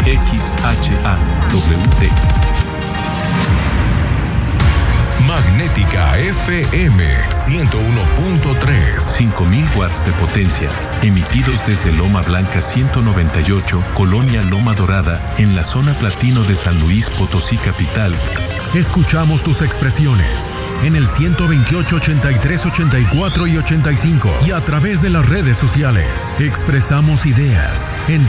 Magnética FM 101.3. 5000 watts de potencia, emitidos desde Loma Blanca 198, Colonia Loma Dorada, en la zona platino de San Luis Potosí capital. Escuchamos tus expresiones en el 128, 83, 84 y 85 y a través de las redes sociales. Expresamos ideas en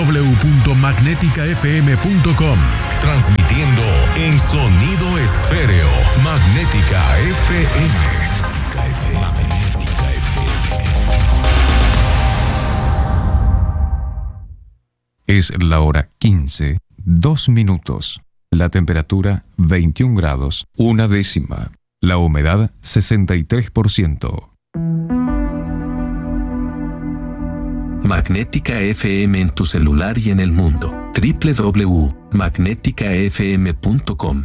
www.magneticafm.com. Transmitiendo en sonido esféreo. Magnética FM. Magnética FM. Es la hora 15, 2 minutos. La temperatura 21 grados, 1/10. La humedad 63%. Magnética FM en tu celular y en el mundo. www.magneticafm.com.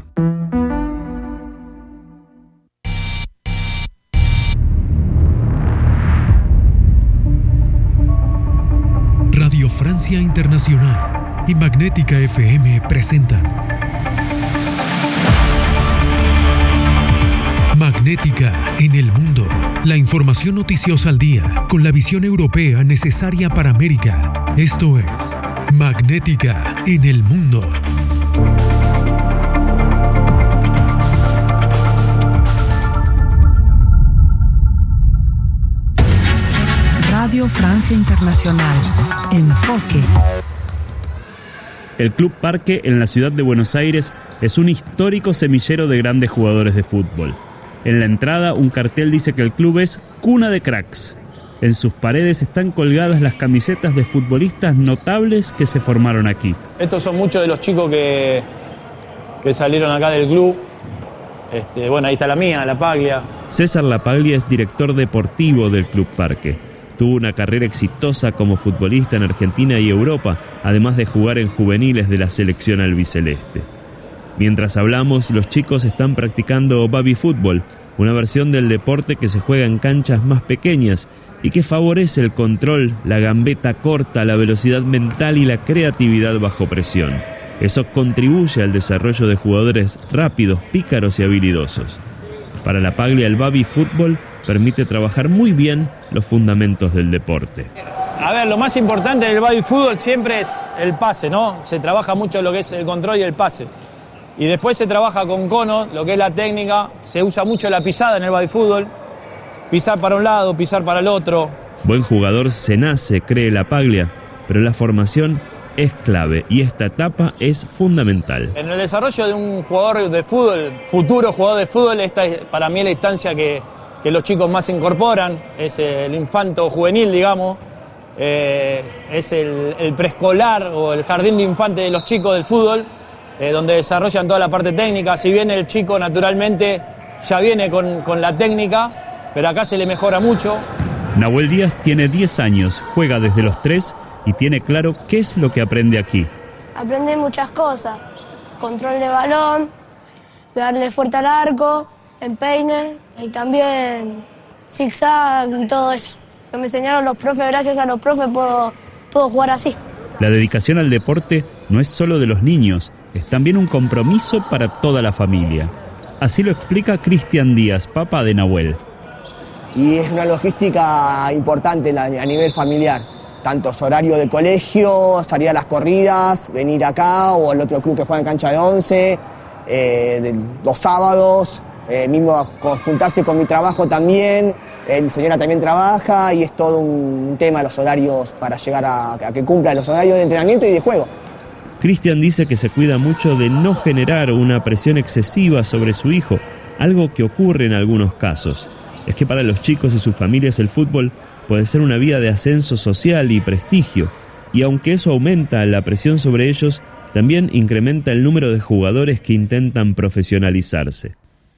Radio Francia Internacional y Magnética FM presentan Magnética en el mundo. La información noticiosa al día con la visión europea necesaria para América. Esto es Magnética en el mundo. Radio Francia Internacional. Enfoque. El Club Parque en la ciudad de Buenos Aires es un histórico semillero de grandes jugadores de fútbol. En la entrada, un cartel dice que el club es cuna de cracks. En sus paredes están colgadas las camisetas de futbolistas notables que se formaron aquí. Estos son muchos de los chicos que salieron acá del club. Bueno, ahí está la mía, La Paglia. César La Paglia es director deportivo del Club Parque. Tuvo una carrera exitosa como futbolista en Argentina y Europa, además de jugar en juveniles de la selección albiceleste. Mientras hablamos, los chicos están practicando baby fútbol, una versión del deporte que se juega en canchas más pequeñas y que favorece el control, la gambeta corta, la velocidad mental y la creatividad bajo presión. Eso contribuye al desarrollo de jugadores rápidos, pícaros y habilidosos. Para La Paglia, el baby fútbol permite trabajar muy bien los fundamentos del deporte. A ver, lo más importante del baby fútbol siempre es el pase, ¿no? Se trabaja mucho lo que es el control y el pase. Y después se trabaja con conos, lo que es la técnica. Se usa mucho la pisada en el baby fútbol. Pisar para un lado, pisar para el otro. Buen jugador se nace, cree La Paglia, pero la formación es clave y esta etapa es fundamental. En el desarrollo de un jugador de fútbol, futuro jugador de fútbol, esta es para mí la instancia que los chicos más se incorporan. Es el infanto juvenil, digamos. Es el preescolar o el jardín de infantes de los chicos del fútbol. Donde desarrollan toda la parte técnica. Si bien el chico naturalmente ya viene con la técnica, pero acá se le mejora mucho. Nahuel Díaz tiene 10 años, juega desde los 3 y tiene claro qué es lo que aprende aquí. Aprende muchas cosas, control de balón, pegarle fuerte al arco, empeine y también zigzag y todo eso. Que me enseñaron los profes, gracias a los profes puedo jugar así. La dedicación al deporte no es solo de los niños, es también un compromiso para toda la familia. Así lo explica Cristian Díaz, papá de Nahuel. Y es una logística importante a nivel familiar. Tanto horario de colegio, salir a las corridas, venir acá o al otro club que juega en cancha de 11, los sábados, mismo juntarse con mi trabajo también. Mi señora también trabaja y es todo un tema los horarios para llegar a que cumplan los horarios de entrenamiento y de juego. Cristian dice que se cuida mucho de no generar una presión excesiva sobre su hijo, algo que ocurre en algunos casos. Es que para los chicos y sus familias el fútbol puede ser una vía de ascenso social y prestigio, y aunque eso aumenta la presión sobre ellos, también incrementa el número de jugadores que intentan profesionalizarse.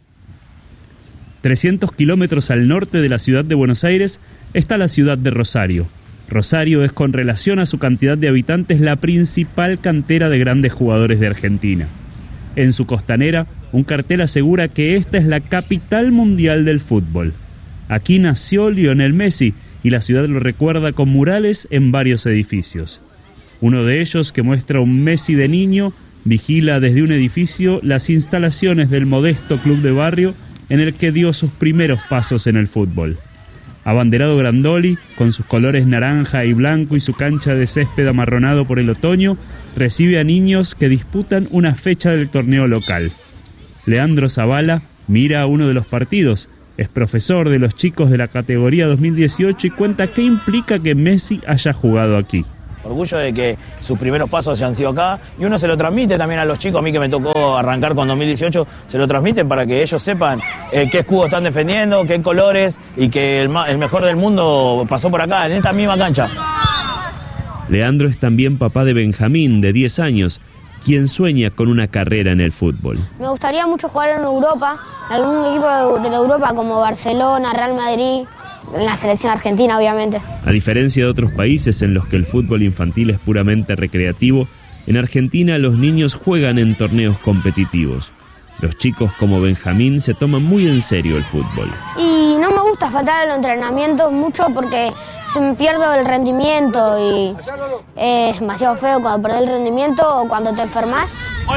300 kilómetros al norte de la ciudad de Buenos Aires está la ciudad de Rosario. Rosario es, con relación a su cantidad de habitantes, la principal cantera de grandes jugadores de Argentina. En su costanera, un cartel asegura que esta es la capital mundial del fútbol. Aquí nació Lionel Messi y la ciudad lo recuerda con murales en varios edificios. Uno de ellos, que muestra un Messi de niño, vigila desde un edificio las instalaciones del modesto club de barrio en el que dio sus primeros pasos en el fútbol. Abanderado Grandoli, con sus colores naranja y blanco y su cancha de césped amarronado por el otoño, recibe a niños que disputan una fecha del torneo local. Leandro Zavala mira a uno de los partidos, es profesor de los chicos de la categoría 2018 y cuenta qué implica que Messi haya jugado aquí. Orgullo de que sus primeros pasos hayan sido acá y uno se lo transmite también a los chicos. A mí que me tocó arrancar con 2018, se lo transmiten para que ellos sepan qué escudo están defendiendo, qué colores y que el mejor del mundo pasó por acá, en esta misma cancha. Leandro es también papá de Benjamín, de 10 años, quien sueña con una carrera en el fútbol. Me gustaría mucho jugar en Europa, en algún equipo de Europa como Barcelona, Real Madrid, en la selección argentina, obviamente. A diferencia de otros países en los que el fútbol infantil es puramente recreativo, en Argentina los niños juegan en torneos competitivos. Los chicos como Benjamín se toman muy en serio el fútbol. Y no me gusta faltar a los entrenamientos mucho porque se me pierdo el rendimiento y es demasiado feo cuando perdés el rendimiento o cuando te enfermas.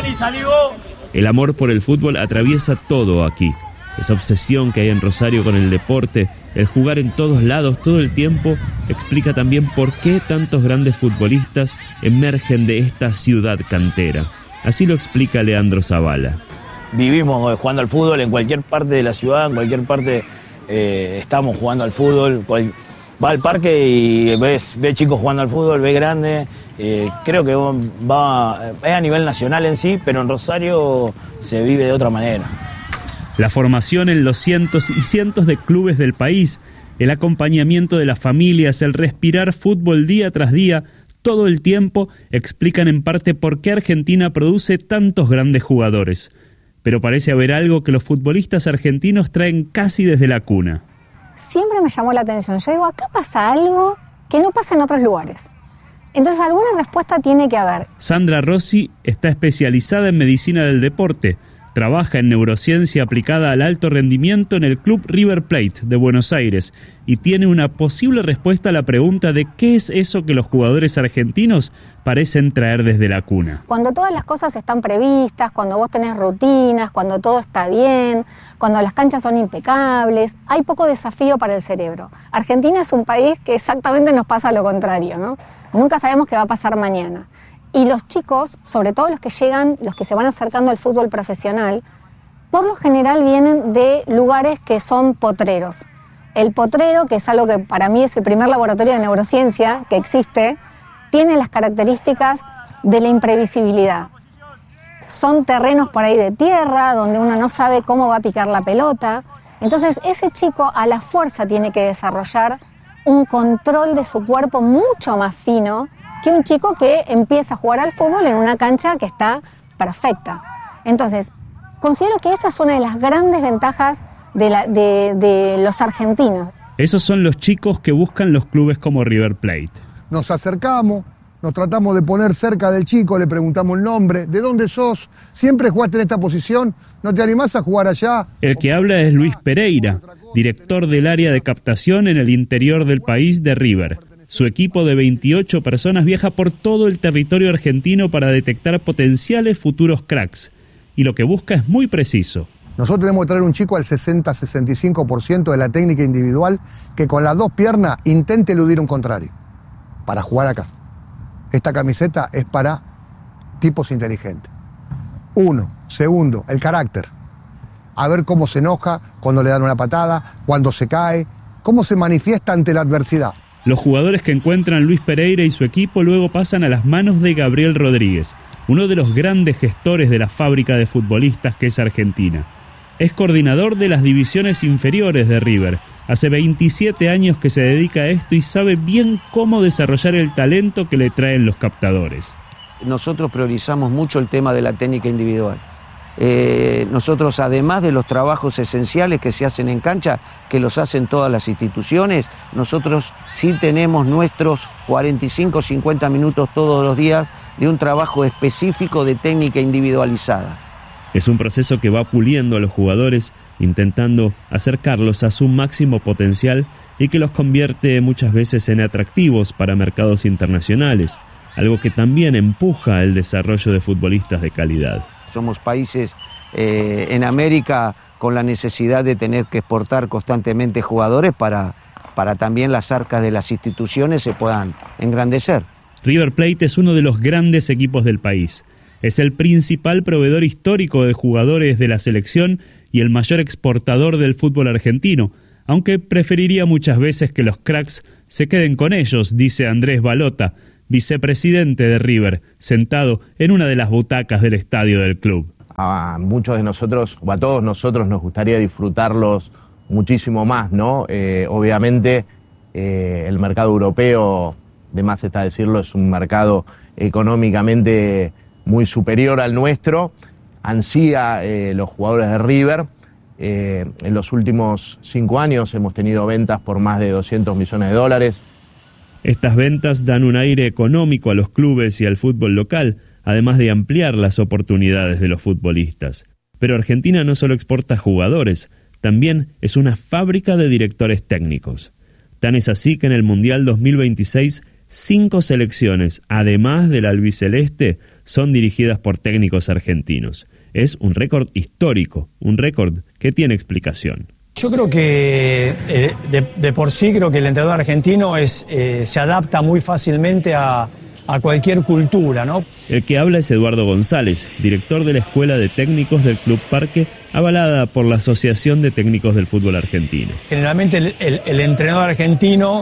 El amor por el fútbol atraviesa todo aquí. Esa obsesión que hay en Rosario con el deporte, el jugar en todos lados todo el tiempo, explica también por qué tantos grandes futbolistas emergen de esta ciudad cantera. Así lo explica Leandro Zavala. Vivimos jugando al fútbol en cualquier parte de la ciudad, en cualquier parte estamos jugando al fútbol. Va al parque y ve chicos jugando al fútbol, ve grandes. Creo que es a nivel nacional en sí, pero en Rosario se vive de otra manera. La formación en los cientos y cientos de clubes del país, el acompañamiento de las familias, el respirar fútbol día tras día, todo el tiempo, explican en parte por qué Argentina produce tantos grandes jugadores. Pero parece haber algo que los futbolistas argentinos traen casi desde la cuna. Siempre me llamó la atención. Yo digo, acá pasa algo que no pasa en otros lugares. Entonces alguna respuesta tiene que haber. Sandra Rossi está especializada en medicina del deporte. Trabaja en neurociencia aplicada al alto rendimiento en el Club River Plate de Buenos Aires y tiene una posible respuesta a la pregunta de qué es eso que los jugadores argentinos parecen traer desde la cuna. Cuando todas las cosas están previstas, cuando vos tenés rutinas, cuando todo está bien, cuando las canchas son impecables, hay poco desafío para el cerebro. Argentina es un país que exactamente nos pasa lo contrario, ¿no? Nunca sabemos qué va a pasar mañana. Y los chicos, sobre todo los que llegan, los que se van acercando al fútbol profesional, por lo general vienen de lugares que son potreros. El potrero, que es algo que para mí es el primer laboratorio de neurociencia que existe, tiene las características de la imprevisibilidad. Son terrenos por ahí de tierra, donde uno no sabe cómo va a picar la pelota. Entonces ese chico a la fuerza tiene que desarrollar un control de su cuerpo mucho más fino que un chico que empieza a jugar al fútbol en una cancha que está perfecta. Entonces, considero que esa es una de las grandes ventajas de los argentinos. Esos son los chicos que buscan los clubes como River Plate. Nos acercamos, nos tratamos de poner cerca del chico, le preguntamos el nombre, ¿de dónde sos? ¿Siempre jugaste en esta posición? ¿No te animás a jugar allá? El que habla es Luis Pereira, director del área de captación en el interior del país de River. Su equipo de 28 personas viaja por todo el territorio argentino para detectar potenciales futuros cracks. Y lo que busca es muy preciso. Nosotros tenemos que traer un chico al 60-65% de la técnica individual que con las dos piernas intente eludir un contrario para jugar acá. Esta camiseta es para tipos inteligentes. Uno, segundo, el carácter. A ver cómo se enoja cuando le dan una patada, cuando se cae, cómo se manifiesta ante la adversidad. Los jugadores que encuentran Luis Pereira y su equipo luego pasan a las manos de Gabriel Rodríguez, uno de los grandes gestores de la fábrica de futbolistas que es Argentina. Es coordinador de las divisiones inferiores de River. Hace 27 años que se dedica a esto y sabe bien cómo desarrollar el talento que le traen los captadores. Nosotros priorizamos mucho el tema de la técnica individual. Nosotros, además de los trabajos esenciales que se hacen en cancha, que los hacen todas las instituciones, nosotros sí tenemos nuestros 45-50 minutos todos los días de un trabajo específico de técnica individualizada. Es un proceso que va puliendo a los jugadores, intentando acercarlos a su máximo potencial y que los convierte muchas veces en atractivos para mercados internacionales. algo que también empuja el desarrollo de futbolistas de calidad. Somos países en América con la necesidad de tener que exportar constantemente jugadores para también las arcas de las instituciones se puedan engrandecer. River Plate es uno de los grandes equipos del país. Es el principal proveedor histórico de jugadores de la selección y el mayor exportador del fútbol argentino, aunque preferiría muchas veces que los cracks se queden con ellos, dice Andrés Balota, vicepresidente de River, sentado en una de las butacas del estadio del club. A muchos de nosotros, o a todos nosotros, nos gustaría disfrutarlos muchísimo más, ¿no? Obviamente, el mercado europeo, de más está decirlo, es un mercado económicamente muy superior al nuestro. Ansía los jugadores de River. En los últimos 5 años hemos tenido ventas por más de $200 millones. Estas ventas dan un aire económico a los clubes y al fútbol local, además de ampliar las oportunidades de los futbolistas. Pero Argentina no solo exporta jugadores, también es una fábrica de directores técnicos. Tan es así que en el Mundial 2026, 5 selecciones, además del albiceleste, son dirigidas por técnicos argentinos. Es un récord histórico, un récord que tiene explicación. Yo creo que de por sí creo que el entrenador argentino se adapta muy fácilmente a cualquier cultura, ¿no? El que habla es Eduardo González, director de la Escuela de Técnicos del Club Parque, avalada por la Asociación de Técnicos del Fútbol Argentino. Generalmente el entrenador argentino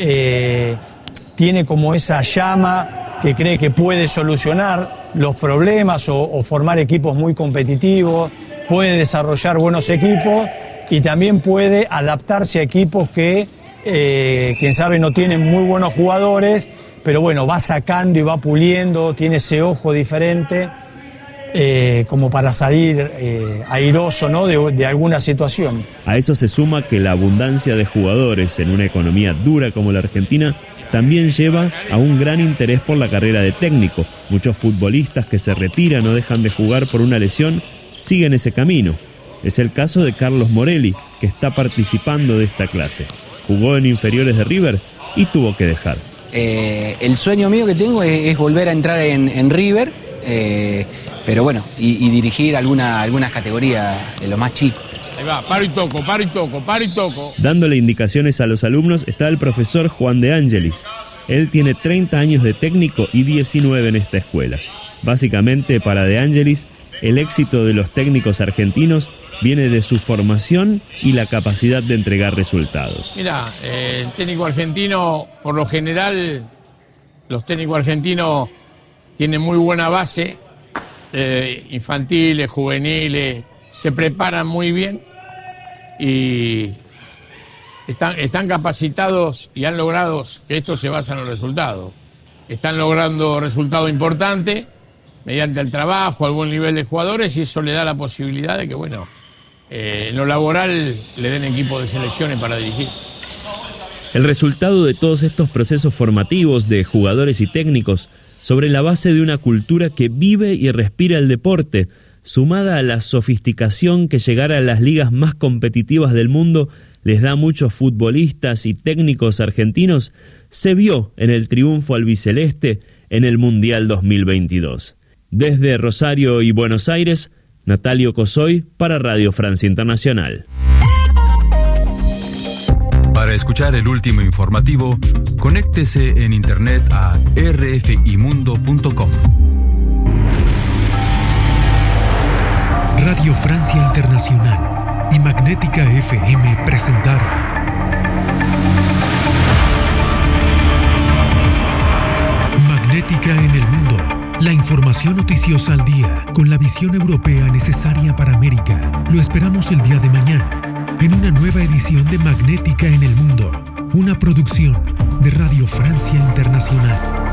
tiene como esa llama que cree que puede solucionar los problemas o formar equipos muy competitivos, puede desarrollar buenos equipos y también puede adaptarse a equipos que, quién sabe, no tienen muy buenos jugadores, pero bueno, va sacando y va puliendo, tiene ese ojo diferente, como para salir airoso, ¿no?, de alguna situación. A eso se suma que la abundancia de jugadores en una economía dura como la Argentina también lleva a un gran interés por la carrera de técnico. Muchos futbolistas que se retiran o dejan de jugar por una lesión siguen ese camino. Es el caso de Carlos Morelli, que está participando de esta clase. Jugó en inferiores de River y tuvo que dejar. El sueño mío que tengo es volver a entrar en River, pero bueno, y dirigir algunas categorías de lo más chico. Ahí va, paro y toco, paro y toco, paro y toco. Dándole indicaciones a los alumnos está el profesor Juan de Ángelis. Él tiene 30 años de técnico y 19 en esta escuela. Básicamente, para de Ángelis, el éxito de los técnicos argentinos viene de su formación y la capacidad de entregar resultados. Mira, el técnico argentino, por lo general, los técnicos argentinos tienen muy buena base, infantiles, juveniles, se preparan muy bien y están capacitados y han logrado que esto se basa en los resultados. Están logrando resultados importantes mediante el trabajo, al buen nivel de jugadores, y eso le da la posibilidad de que, bueno, en lo laboral le den equipos de selecciones para dirigir. El resultado de todos estos procesos formativos de jugadores y técnicos sobre la base de una cultura que vive y respira el deporte, sumada a la sofisticación que llegar a las ligas más competitivas del mundo les da a muchos futbolistas y técnicos argentinos, se vio en el triunfo albiceleste en el Mundial 2022. Desde Rosario y Buenos Aires, Natalio Cosoy para Radio Francia Internacional. Para escuchar el último informativo, conéctese en internet a rfimundo.com. Radio Francia Internacional y Magnética FM presentaron Magnética en el Mundo. La información noticiosa al día, con la visión europea necesaria para América. Lo esperamos el día de mañana, en una nueva edición de Magnética en el Mundo, una producción de Radio Francia Internacional.